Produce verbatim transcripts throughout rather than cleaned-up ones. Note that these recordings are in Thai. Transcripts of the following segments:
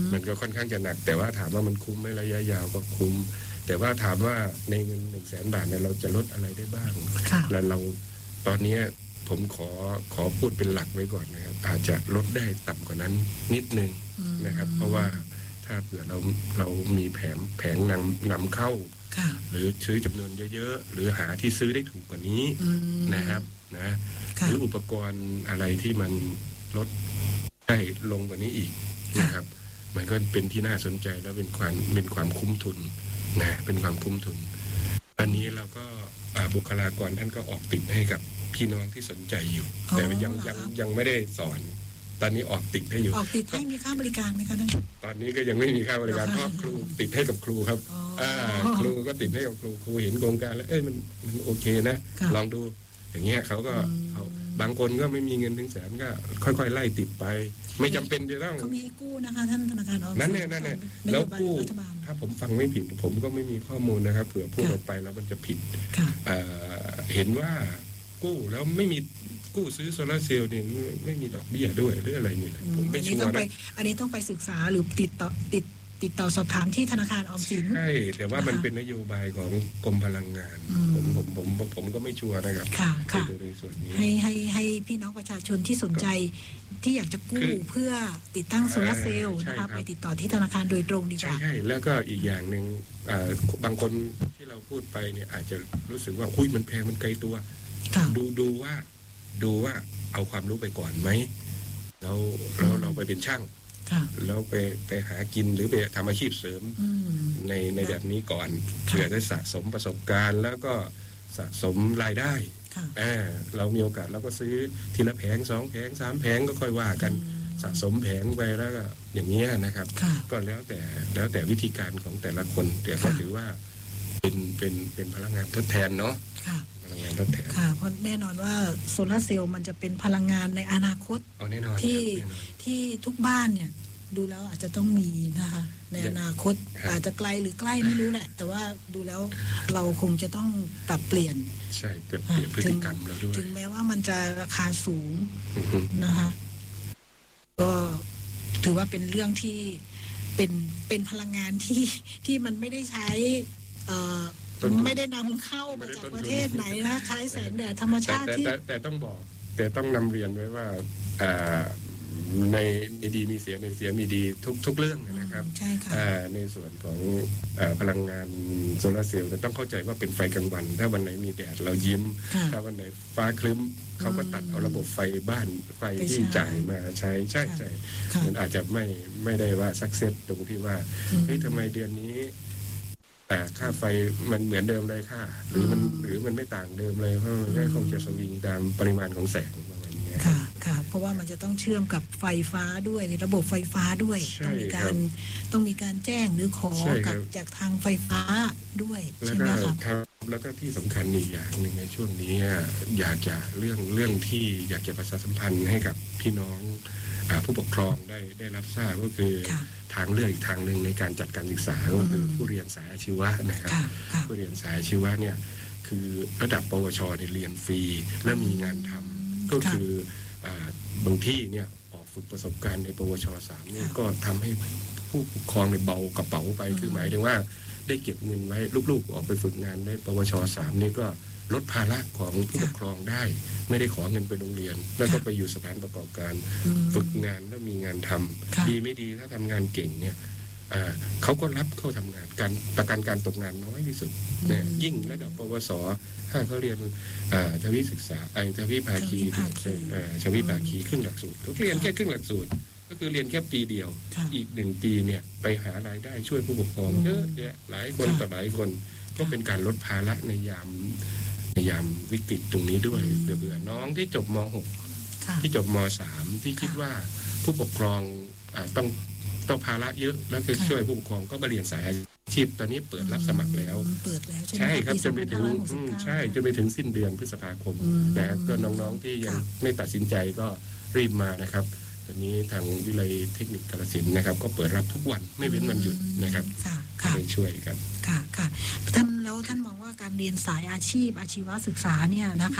มันก็ค่อนข้างจะหนักแต่ว่าถามว่ามันคุ้มไหมระยะยาวก็คุ้มแต่ว่าถามว่าในเงินหนึ่งแสนบาทเนี่ยเราจะลดอะไรได้บ้างแล้วเราตอนนี้ผมขอขอพูดเป็นหลักไว้ก่อนนะครับอาจจะลดได้ต่ำกว่านั้นนิดนึงนะครับเพราะว่าถ้าเผื่อเราเรามีแผงแผงนำนำเข้าหรือซื้อจำนวนเยอะๆหรือหาที่ซื้อได้ถูกกว่านี้นะครับนะหรืออุปกรณ์อะไรที่มันลดได้ลงกว่านี้อีกนะครับมันก็เป็นที่น่าสนใจและเป็นความเป็นความคุ้มทุนนะเป็นความคุ้มทุนอันนี้เราก็บุคลากรท่านก็ออกติดให้กับพี่น้องที่สนใจอยู่แต่ยังยังยังไม่ได้สอนตอนนี้ออกติดให้อยู่ออกติดให้มีค่าบริการไหมคะท่านตอนนี้ก็ยังไม่มีค่าบริการเพราะครูติดให้กับครูครับอ่าครูก็ติดให้กับครูครูเห็นโครงการแล้วเอ้ยมันมันโอเคนะลองดูอย่างเงี้ยเขาก็เขาบางคนก็ไม่มีเงินถึงแสนก็ค่อยๆไล่ติดไปไม่จำเป็นจะต้องเขามีกู้นะคะท่านธนาคารออมสินนั่นแน่นั่นแน่แล้วกู้ถ้าผมฟังไม่ผิดผมก็ไม่มีข้อมูลนะครับเผื่อพูดออกไปแล้วมันจะผิดเห็นว่ากู้แล้วไม่มีกู้ซื้อโซลาร์เซลล์เนี่ยไม่มีดอกเบี้ยด้วยหรืออะไรนี่ผมไม่ชัวร์นะอันนี้ต้องไปศึกษาหรือติดต่อติดติดต่อสอบถามที่ธนาคารออมสินใช่แต่ว่ามันเป็นนโยบายของกรมพลังงานผมผมผมผมก็ไม่ชัวร์นะครับค่ะค่ะในส่วนนี้ให้ให้ให้พี่น้องประชาชนที่สนใจที่อยากจะกู้เพื่อติดตั้งโซลาร์เซลล์นะคะไปติดต่อที่ธนาคารโดยตรงดีกว่าใช่แล้วก็อีกอย่างหนึ่งบางคนที่เราพูดไปเนี่ยอาจจะรู้สึกว่าอุ้ยมันแพงมันไกลตัวดูดูว่าดูว่าเอาความรู้ไปก่อนไหมแล้วเราเราไปเป็นช่างแล้วไปไปหากินหรือไปทำอาชีพเสริมในในแบบนี้ก่อนเพื่อได้สะสมประสบการณ์แล้วก็สะสมรายได้เรามีโอกาสเราก็ซื้อทีละแผงสองแผงสามแผงก็ค่อยว่ากันสะสมแผงไปแล้วก็อย่างนี้นะครับก็แล้วแต่แล้วแต่วิธีการของแต่ละคนแต่ก็ถือว่าเป็นเป็นเป็นพลังงานทดแทนเนาะพลังงานทดแทนค่ะเพราะแน่นอนว่าโซลาร์เซลล์มันจะเป็นพลังงานในอนาคตที่ที่ทุกบ้านเนี่ยดูแล้วอาจจะต้องมีนะคะในอนาคตอาจจะไกลหรือใกล้ไม่รู้แหละแต่ว่าดูแล้วเราคงจะต้องปรับเปลี่ยนใช่เปลี่ยนเปลี่ยนพฤติกรรมเราด้วยถึงแม้ว่ามันจะราคาสูงนะคะก็ถือว่าเป็นเรื่องที่เป็นเป็นพลังงานที่ที่มันไม่ได้ใช้เอ่อไม่ได้นำเข้ามาจากประเทศไหนนะใช้แสงแดดธรรมชาติที่แต่ต้องบอกแต่ต้องนำเรียนไว้ว่าในมีดีมีเสียในเสียมีดีทุกทุกเรื่องนะครับในส่วนของพลังงานโซลาร์เซลล์ต้องเข้าใจว่าเป็นไฟกลางวันถ้าวันไหนมีแดดเรายิ้มถ้าวันไหนฟ้าครึ้มเขาก็ตัดเอาระบบไฟบ้านไฟที่จ่ายมาใช้ใช่ใช่มันอาจจะไม่ไม่ได้ว่าสักเซสตรงที่ว่าเฮ้ยทำไมเดือนนี้แต่ค่าไฟมันเหมือนเดิมเลยค่ะหรือมันหรือมันไม่ต่างเดิมเลยเพราะมันก็คงจะสวิงตามปริมาณของแสงประมาณนี้ค่ะค่ะเพราะว่ามันจะต้องเชื่อมกับไฟฟ้าด้วยในระบบไฟฟ้าด้วยต้องมีการต้องมีการแจ้งหรือขอกับจากทางไฟฟ้าด้วยใช่ไหมคะแล้วก็ที่สำคัญอีกอย่างหนึ่งในช่วงนี้อยากจะเรื่องเรื่องที่อยากจะประชาสัมพันธ์ให้กับพี่น้องผู้ปกครองได้ได้รับทราบก็คือทางเลือกอีกทางหนึ่งในการจัดการศึกษาก็คือผู้เรียนสายอาชีวะนะครับผู้เรียนสายอาชีวะเนี่ยคือระดับปวชเนี่ยเรียนฟรีและมีงานทำก็คือบางที่เนี่ยออกฝึกประสบการณ์ในปวชสามเนี่ยก็ทำให้ผู้ปกครองในเบากระเป๋าไปคือหมายถึงว่าได้เก็บเงินไว้ลูกๆออกไปฝึกงานในปวชสามนี่ก็ลดภาระของผู้ปกครองได้ไม่ได้ขอเงินไปโรงเรียนแล้วก็ไปอยู่สถานประกอบการฝึกงานแล้วมีงานทำดีไม่ดีถ้าทำงานเก่งเนี่ยเขาก็รับเข้าทำงานการประกันการตกงานน้อยที่สุดเนี่ยยิ่งระดับปวสถ้าเขาเรียนทวีศึกษาไอทวีภาคีทวีภาคีครึ่งหลักสูตรเขาเรียนแค่ครึ่งหลักสูตรก็คือเรียนแค่ปีเดียวอีกหนึ่งปีเนี่ยไปหารายได้ช่วยผู้ปกครองเยอะแยะหลายคนต่อหลายคนก็เป็นการลดภาระในยามในยามวิกฤตตรงนี้ด้วยเบื่อๆน้องที่จบม หกที่จบม สามที่คิดว่าผู้ปกครองต้องต้องภาระเยอะแล้วคือช่วยผู้ปกครองก็มาเรียนสายอาชีพตอนนี้เปิดรับสมัครแล้วใช่ครับจนไปถึงใช่จนไปถึงสิ้นเดือนพฤษภาคมนะก็น้องๆที่ยังไม่ตัดสินใจก็รีบมานะครับตอนนี้ทางวิทยาลัยเทคนิคกาฬสินธุ์นะครับก็เปิดรับทุกวันไม่เว้นวันหยุดนะครับไปช่วยกันค่ะค่ะท่านแล้วท่านมองว่าการเรียนสายอาชีพอาชีวศึกษาเนี่ยนะคะ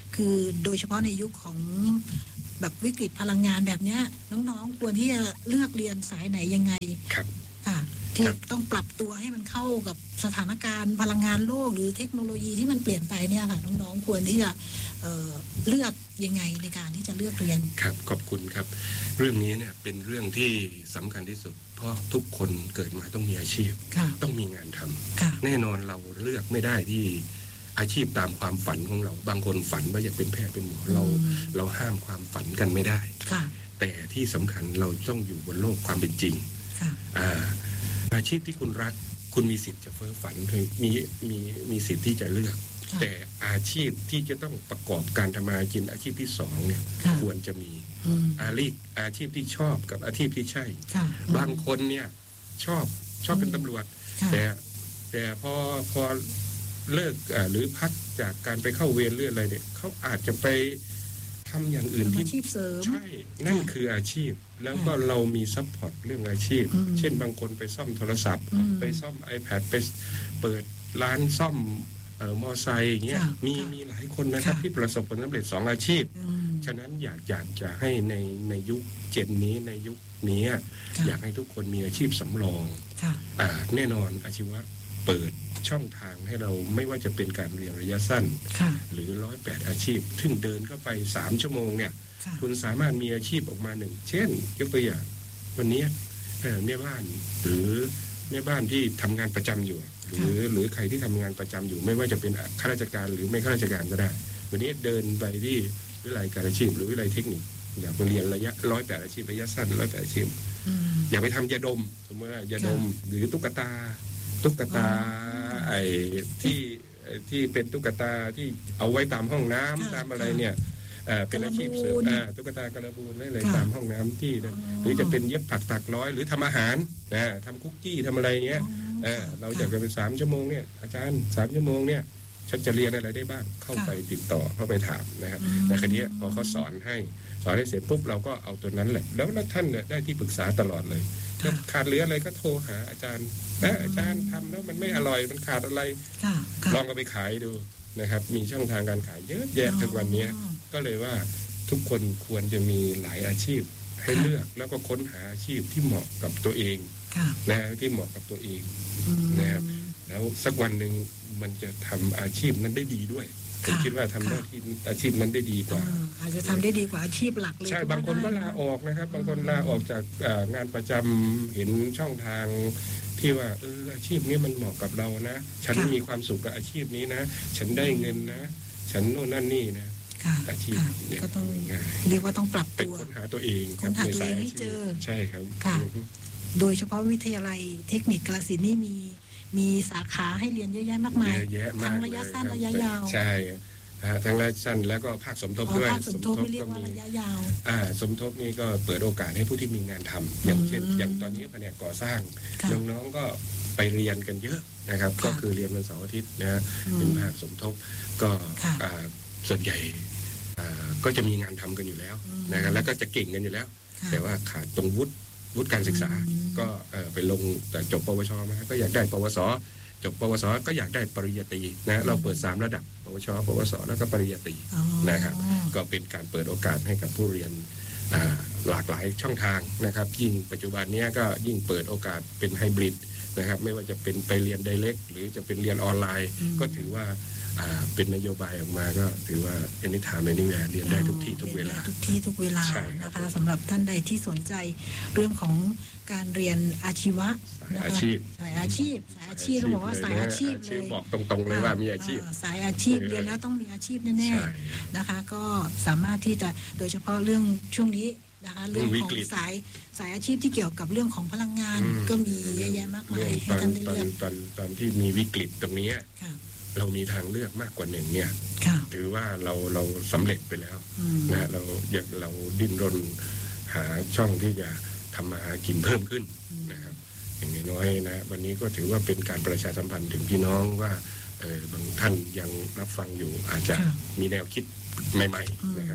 คือโดยเฉพาะในยุคของแบบวิกฤตพลังงานแบบเนี้ยน้องๆควรที่จะเลือกเรียนสายไหนยังไงครับค่ะที่ต้องปรับตัวให้มันเข้ากับสถานการณ์พลังงานโลกหรือเทคโนโลยีที่มันเปลี่ยนไปเนี่ยค่ะน้องๆควรที่จะเอ่อเลือกยังไงในการที่จะเลือกเรียนครับขอบคุณครับเรื่องนี้เนี่ยเป็นเรื่องที่สำคัญที่สุดเพราะทุกคนเกิดมาต้องมีอาชีพต้องมีงานทำแน่นอนเราเลือกไม่ได้ที่อาชีพตามความฝันของเราบางคนฝันว่าอยากเป็นแพทย์เป็นหมอเราเราห้ามความฝันกันไม่ได้แต่ที่สำคัญเราต้องอยู่บนโลกความเป็นจริงอ่าอาชีพที่คุณรักคุณมีสิทธิ์จะเฟ้อฝันมีมีมีสิทธิ์ที่จะเลือกแต่อาชีพที่จะต้องประกอบการทำมาหากินอาชีพที่สองเนี่ยควรจะมีอาชีพอาชีพที่ชอบกับอาชีพที่ใช่บางคนเนี่ยชอบชอบเป็นตำรวจแต่แต่พอพอเลิกหรือพักจากการไปเข้าเวรเรื่องอะไรเนี่ยเขาอาจจะไปทำอย่างอื่นที่ใช่นั่นคืออาชีพแล้วก็เรามีซัพพอร์ตเรื่องอาชีพเช่นบางคนไปซ่อมโทรศัพท์ไปซ่อม iPad ไปเปิดร้านซ่อมเอ่อมอไซค์อย่างเงี้ยมีมีหลายคนนะครับที่ประสบผลสำเร็จสองอาชีพฉะนั้นอยากอยากจะให้ในในยุคเจนนี้ในยุคนี้อยากให้ทุกคนมีอาชีพสำรองอ่าแน่นอนอาชีวะเปิดช่องทางให้เราไม่ว่าจะเป็นการเรียนระยะสั้นหรือร้อยแปดอาชีพซึ่งเดินเข้าไปสามชั่วโมงเนี่ยคุณสามารถมีอาชีพออกมาหนึ่งเช่นยกตัวอย่างวันนี้แม่บ้านหรือแม่บ้านที่ทำงานประจำอยู่หรือหรือใครที่ทำงานประจำอยู่ไม่ว่าจะเป็นข้าราชการหรือไม่ข้าราชการก็ได้วันนี้เดินไปที่วิทยาลัยการอาชีพหรือวิทยาลัยเทคนิคอยากไปเรียนระยะร้อยแปดอาชีพระยะสั้นร้อยแปดอาชีพอยากไปทำยาดมสมมติว่ายาดมหรือตุ๊กตาตุ๊กตาไอ้ที่ที่เป็นตุ๊กตาที่เอาไว้ตามห้องน้ำตามอะไรเนี่ยเป็นอาชีพเสริมตุ๊กตากระบูนอะไรตามห้องน้ำที่หรือจะเป็นเย็บผักตักร้อยหรือทำอาหารนะทำคุกกี้ทำอะไรเงี้ยเราอยากจะเป็นสามชั่วโมงเนี่ยอาจารย์สามชั่วโมงเนี่ยฉันจะเรียนอะไรได้บ้างเข้าไปติดต่อเข้าไปถามนะครับแต่ครั้นี้พอเขาสอนให้สอนให้เสร็จปุ๊บเราก็เอาตัวนั้นแหละแล้วท่านเนี่ยได้ที่ปรึกษาตลอดเลยถ้าขาดเหลืออะไรก็โทรหาอาจารย์นะอาจารย์ทำแล้วมันไม่อร่อยมันขาดอะไรลองเอาไปขายดูนะครับมีช่องทางการขายเยอะแยะทุกวันนี้ก็เลยว่าทุกคนควรจะมีหลายอาชีพให้เลือกแล้วก็ค้นหาอาชีพที่เหมาะกับตัวเองนะที่เหมาะกับตัวเองนะครับแล้วสักวันหนึ่งมันจะทำอาชีพนั้นได้ดีด้วยผมคิดว่าทำหน้าที่อาชีพนั้นได้ดีกว่าอาจจะทำได้ดีกว่าอาชีพหลักเลยใช่บางคนก็ลาออกนะครับบางคนลาออกจากงานประจำเห็นช่องทางที่ว่าเอออาชีพนี้มันเหมาะกับเรานะฉันมีความสุขกับอาชีพนี้นะฉันได้เงินนะฉันโน่นนั่นนี่นะอาชีพก็ต้องเรียกว่าต้องปรับตัวค้นหาตัวเองค้นหาตัวเองให้เจอใช่ครับค่ะโดยเฉพาะวิทยาลัยเทคนิคกาฬสินธุ์นี่มีมีสาขาให้เรียนเยอะแยะมากมายทั้งระยะสั้นระยะยาวใช่ทั้งระยะสั้นแล้วก็ภาคสมทบด้วยภาคสมทบไม่เรียกว่าระยะยาวอ่าสมทบนี่ก็เปิดโอกาสให้ผู้ที่มีงานทำอย่างเช่นอย่างตอนนี้แผนกก่อสร้างน้องๆก็ไปเรียนกันเยอะนะครับก็คือเรียนวันเสาร์อาทิตย์นะเป็นภาคสมทบก็ส่วนใหญ่ก็จะมีงานทำกันอยู่แล้วนะครับแล้วก็จะเก่งกันอยู่แล้วแต่ว่าขาดตรงวุฒิวุฒิการศึกษาก็ไปลงแต่จบปวชมาก็อยากได้ปวสจบปวสก็อยากได้ปริญญาตรีนะเราเปิดสามระดับปวชปวสแล้วก็ปริญญาตรีนะครับก็เป็นการเปิดโอกาสให้กับผู้เรียนหลากหลายช่องทางนะครับยิ่งปัจจุบันนี้ก็ยิ่งเปิดโอกาสเป็นไฮบริดนะครับไม่ว่าจะเป็นไปเรียนไดเรกหรือจะเป็นเรียนออนไลน์ก็ถือว่าเป็นนโยบายออกมาก็ถือว่า anytime anywhere เรียนได้ทุกที่ทุกเวลาทุกที่ทุกเวลานะคะสำหรับท่านใดที่สนใจเรื่องของการเรียนอาชีวะอาชีพสายอาชีพสายอาชีพต้องบอกว่าสายอาชีพเลยบอกตรงๆเลยว่ามีอาชีพสายอาชีพเรียนแล้วต้องมีอาชีพแน่ๆนะคะก็สามารถที่จะโดยเฉพาะเรื่องช่วงนี้นะคะเรื่องของสายสายอาชีพที่เกี่ยวกับเรื่องของพลังงานก็มีเยอะแยะมากมายให้ท่านได้เลือกตอนตอนที่มีวิกฤตตรงนี้เรามีทางเลือกมากกว่าหนึ่งเนี่ยถือว่าเราเราสำเร็จไปแล้วนะเราอยากเราดิ้นรนหาช่องที่จะทำมาหากินเพิ่มขึ้นนะครับอย่างน้อยนะวันนี้ก็ถือว่าเป็นการประชาสัมพันธ์ถึงพี่น้องว่าเออบางท่านยังรับฟังอยู่อาจจะมีแนวคิดใหม่ๆนะครับ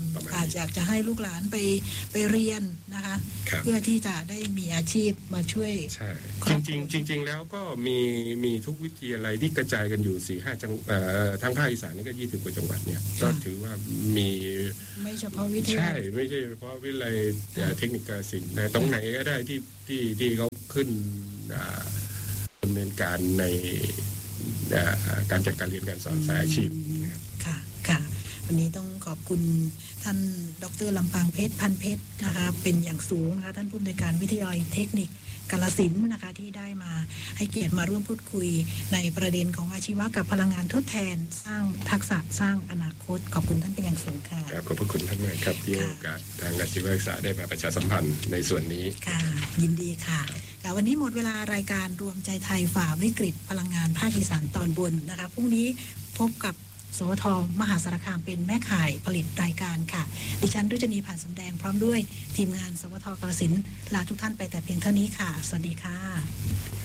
ประมาณอาจนี้อยากจะให้ลูกหลานไปไปเรียนนะคะครับเพื่อที่จะได้มีอาชีพมาช่วยใช่ครจอบครัริวงๆจริง ๆ แล้วก็มีมีทุกวิทยาลัยที่กระจายกันอยู่สี่ห้าจังเอ่อทางภาคอีสานนี่ก็ยี่สิบกว่าจังหวัดเนี่ยก็ถือว่ามีไม่เฉพาะวิทยาใช่ลัยไม่ใช่เฉพาะวิทยาลัยเอ่อเทคนิคกาฬสินธุ์นะตรงไหนก็ได้ที่ที่ที่เขาขึ้นอ่าดำเนินการในอ่าการจัดการเรียนการสอนสายอาชีพนะครับค่ะค่ะวันนี้ต้องขอบคุณท่านดรลำปางเพชรพันเพชรนะคะเป็นอย่างสูงนะคะท่านผู้อำนวยการวิทยาลัยเทคนิคกาฬสินธุ์นะคะที่ได้มาให้เกียรติมาร่วมพูดคุยในประเด็นของอาชีวะกับพลังงานทดแทน สร้างทักษะสร้างอนาคตขอบคุณท่านเป็นอย่างสูงค่ะครับขอบพระคุณท่านมากครับที่ให้โอกาสทางอาชีวศึกษาได้มาประชาสัมพันธ์ในส่วนนี้ค่ะยินดีค่ะแต่วันนี้หมดเวลารายการรวมใจไทยฝ่าวิกฤตพลังงานภาคอีสานตอนบนนะคะพรุ่งนี้พบกับสวทมหาสารคามเป็นแม่ข่ายผลิตรายการค่ะดิฉันรุจนีผ่านสำแดงพร้อมด้วยทีมงานสวทกาฬสินธุ์ลาทุกท่านไปแต่เพียงเท่านี้ค่ะสวัสดีค่ะ